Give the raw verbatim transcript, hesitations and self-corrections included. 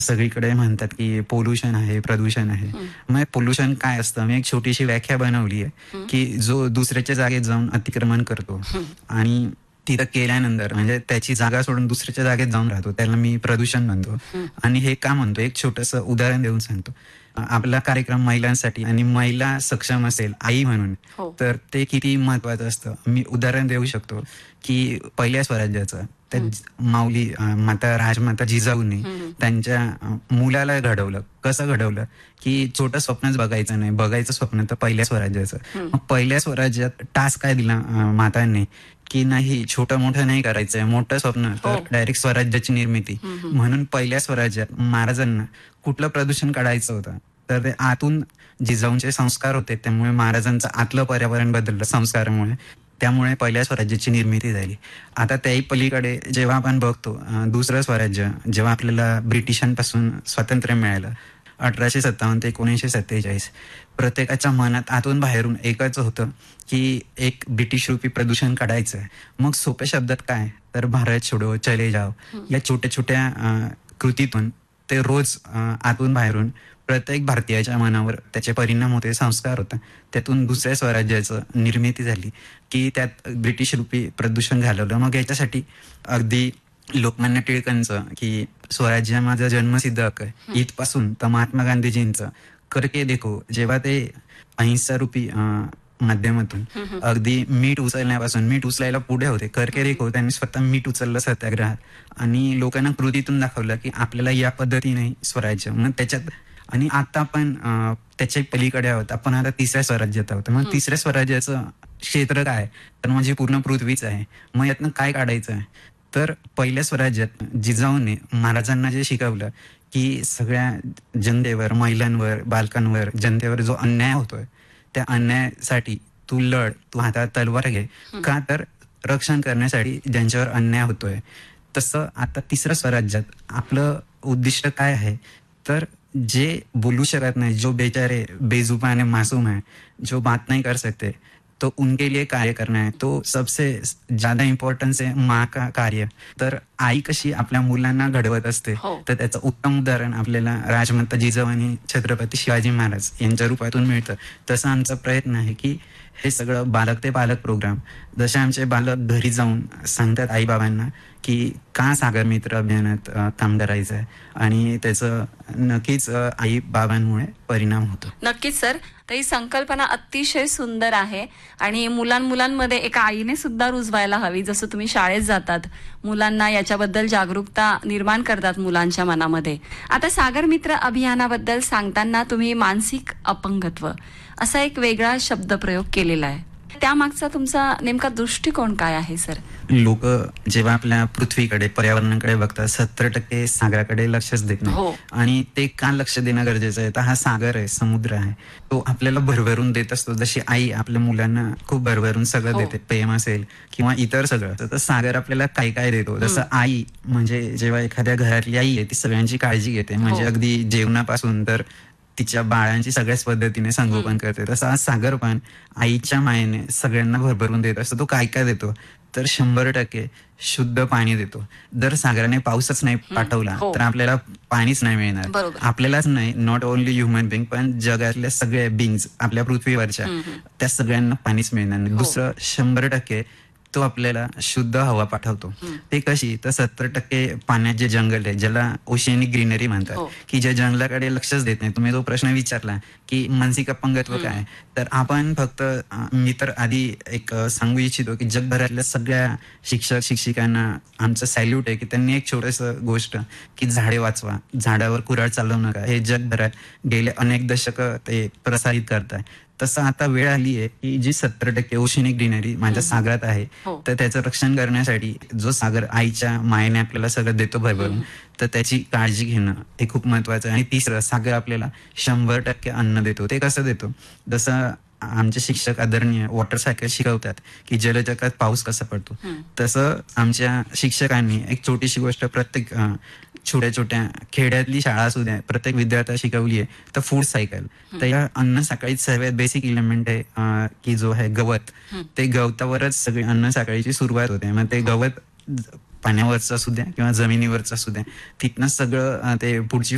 सगळीकडे म्हणतात की पोल्युशन आहे, प्रदूषण आहे. मग पोल्युशन काय असतं? मी एक छोटीशी व्याख्या बनवली आहे की जो दुसऱ्याच्या जागेत जाऊन अतिक्रमण करतो आणि तिथं केल्यानंतर म्हणजे त्याची जागा सोडून दुसऱ्याच्या जागेत जाऊन राहतो, त्याला मी प्रदूषण म्हणतो. आणि हे का म्हणतो, एक छोटंसं उदाहरण देऊन सांगतो. आपला कार्यक्रम महिलांसाठी आणि महिला सक्षम असेल आई म्हणून, तर ते किती महत्वाचं असतं. मी उदाहरण देऊ शकतो की पहिल्या स्वराज्याचं त्या माऊली माता राजमाता जिजाऊंनी त्यांच्या मुलाला घडवलं. कसं घडवलं की छोटं स्वप्नच बघायचं नाही, बघायचं स्वप्न तर पहिल्या स्वराज्याचं. मग पहिल्या स्वराज्यात टास्क काय दिला मातांनी की नाही, छोटं मोठं नाही करायचंय, मोठं स्वप्न तर डायरेक्ट स्वराज्याची निर्मिती. म्हणून पहिल्या स्वराज्यात महाराजांना कुठलं प्रदूषण काढायचं होतं, तर ते आतून जिजाऊंचे संस्कार होते, त्यामुळे महाराजांचं आतलं पर्यावरण बदललं संस्कारामुळे. त्यामुळे पहिल्या स्वराज्याची निर्मिती झाली. आता त्याही पलीकडे जेव्हा आपण बघतो दुसरं स्वराज्य, जेव्हा आपल्याला ब्रिटिशांपासून स्वातंत्र्य मिळालं अठराशे सत्तावन्न ते एकोणीसशे सत्तेचाळीस, प्रत्येकाच्या मनात आतून बाहेरून एकच होतं की एक ब्रिटिश रूपी प्रदूषण काढायचं आहे. मग सोप्या शब्दात काय, तर भारत छोडो चले जाओ या छोट्या छोट्या कृतीतून ते रोज आतून बाहेरून प्रत्येक भारतीयाच्या मनावर त्याचे परिणाम होते, संस्कार होता. त्यातून दुसऱ्या स्वराज्याचं निर्मिती झाली की त्यात ब्रिटिश रूपी प्रदूषण घालवलं. मग याच्यासाठी अगदी लोकमान्य टिळकांचं की स्वराज्य माझा जन्मसिद्ध हक्क आहे इथपासून तर महात्मा गांधीजींचं करके देखो, जेव्हा ते अहिंसा रूपी माध्यमातून अगदी मीठ उचलण्यापासून मीठ उचलायला पुढे होते, करके देखो त्यांनी स्वतः मीठ उचललं सत्याग्रहात आणि लोकांना कृतीतून दाखवलं की आपल्याला या पद्धतीने स्वराज्य. मग त्याच्यात आणि आता आपण त्याच्या पलीकडे आहोत, आपण आता तिसऱ्या स्वराज्यात आहोत. मग तिसऱ्या स्वराज्याचं क्षेत्र काय, तर म्हणजे पूर्ण पृथ्वीच आहे. मग यातनं काय काढायचं आहे, तर पहिल्या स्वराज्यात जिजाऊने महाराजांना जे शिकवलं की सगळ्या जनतेवर, महिलांवर, बालकांवर, जनतेवर जो अन्याय होतोय त्या अन्यायासाठी तू लढ, तू हातात तलवार घे. का, तर रक्षण करण्यासाठी ज्यांच्यावर अन्याय होतोय. तसं आता तिसऱ्या स्वराज्यात आपलं उद्दिष्ट काय आहे, तर जे बोलू शकत नाही, जो बेचारे बेजुबान मासूम है, जो बात नहीं कर सकते, तो उनके लिए कार्य करना है. तो सबसे ज्यादा इम्पॉर्टन्स आहे माँ का कार्य. तर आई कशी आपल्या मुलांना घडवत असते, तर त्याचं उत्तम उदाहरण आपल्याला राजमाता जिजाऊ आणि छत्रपती शिवाजी महाराज यांच्या रूपातून मिळतं. तसं आमचा प्रयत्न आहे की हे सगळं बालक ते पालक प्रोग्राम, जसे आमचे बालक घरी जाऊन सांगतात आई बाबांना की का सागर मित्र अभियानात काम करायचं आहे आणि त्याचं नक्कीच आई बाबांमुळे परिणाम होतो. नक्कीच सर, तर ही संकल्पना अतिशय सुंदर आहे आणि मुलां मुलांमध्ये एका आईने सुद्धा रुजवायला हवी. जसं तुम्ही शाळेत जातात, मुलांना याच्याबद्दल जागरूकता निर्माण करतात मुलांच्या मनामध्ये. आता सागर मित्र अभियानाबद्दल सांगताना तुम्ही मानसिक अपंगत्व असा एक वेगळा शब्दप्रयोग केलेला आहे. त्यामागचा तुमचा नेमका दृष्टिकोन काय आहे सर? लोक जेव्हा आपल्या पृथ्वीकडे, पर्यावरणाकडे बघतात, सत्तर टक्के सागराकडे लक्षच देत नाही. आणि ते का लक्ष देणं गरजेचं आहे, तर हा सागर आहे, समुद्र आहे, तो आपल्याला भरभरून देत असतो. जशी आई आपल्या मुलांना खूप भरभरून सगळं देते, प्रेम असेल किंवा इतर सगळं, तर सागर आपल्याला काय काय देतो. जसं आई म्हणजे जेव्हा एखाद्या घरातली आई आहे ती सगळ्यांची काळजी घेते, म्हणजे अगदी जेवणापासून तर तिच्या बाळांची सगळ्याच पद्धतीने संगोपन करते, तसं हा सागर पण आईच्या मायेने सगळ्यांना भरभरून देत असतो. तो काय काय देतो, तर शंभर टक्के शुद्ध पाणी देतो. जर सागराने पाऊसच नाही पाठवला तर आपल्याला पाणीच नाही मिळणार. आपल्यालाच नाही, नॉट ओनली ह्युमन बिंग, पण जगातल्या सगळ्या बिंग्स आपल्या पृथ्वीवरच्या त्या सगळ्यांना पाणीच मिळणार नाही. दुसरं शंभर टक्के तो आपल्याला शुद्ध हवा पाठवतो. ते कशी, तर सत्तर टक्के पाण्यात जे जंगल आहे, ज्याला ओशियनिक ग्रीनरी म्हणतात, की ज्या जंगलाकडे लक्षच देत नाही. तुम्ही जो प्रश्न विचारला की मानसिक अपंगत्व काय, तर आपण फक्त, मी तर आधी एक सांगू इच्छितो की जगभरातल्या सगळ्या शिक्षक शिक्षिकांना आमचं सॅल्यूट आहे की त्यांनी एक छोटस गोष्ट की झाडे वाचवा, झाडावर कुऱ्हाड चालवू नका, हे जगभरात गेले अनेक दशक ते प्रसारित करताय. तसं आता वेळ आली आहे की जी सत्तर टक्के ओशियनिक ग्रीनरी माझ्या सागरात आहे, तर त्याचं रक्षण करण्यासाठी जो सागर आईच्या मायेने आपल्याला सगळं देतो भरभरून, तर त्याची काळजी घेणं हे खूप महत्वाचं आहे. आणि तिसरं, सागर आपल्याला शंभर टक्के अन्न देतो. ते कसं देतो, जसं आमचे शिक्षक आदरणीय वॉटर सायकल शिकवतात की जलचक्रात पाऊस कसा पडतो, तसं आमच्या शिक्षकांनी एक छोटीशी गोष्ट प्रत्येक छोट्या छोट्या खेड्यातली शाळा असू द्या, प्रत्येक विद्यार्थ्याला शिकवली आहे, तर फूड सायकल. तर या अन्न साखळीत सर्वात बेसिक एलिमेंट आहे की जो आहे गवत. ते गवतावरच सगळी अन्न साखळीची सुरुवात होते. मग ते गवत पाण्यावरचं असू द्या किंवा जमिनीवरचं असू द्या, तिथनं सगळं ते पुढची